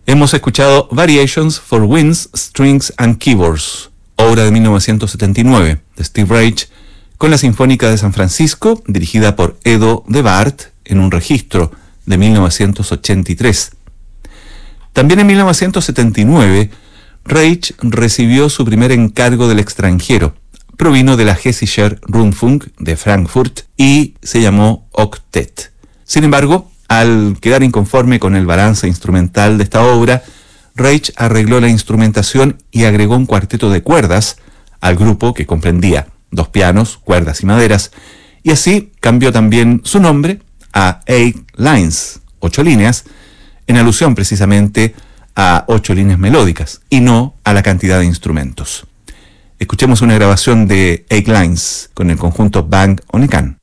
Hemos escuchado Variations for Winds, Strings and Keyboards, obra de 1979 de Steve Reich, con la Sinfónica de San Francisco, dirigida por Edo de Bart, en un registro de 1983. También en 1979, Reich recibió su primer encargo del extranjero. Provino de la Hessischer Rundfunk de Frankfurt y se llamó Octet. Sin embargo, al quedar inconforme con el balance instrumental de esta obra, Reich arregló la instrumentación y agregó un cuarteto de cuerdas al grupo, que comprendía 2 pianos, cuerdas y maderas, y así cambió también su nombre a 8 Lines, 8 líneas, en alusión precisamente a 8 líneas melódicas y no a la cantidad de instrumentos. Escuchemos una grabación de 8 Lines con el conjunto Bang on a Can.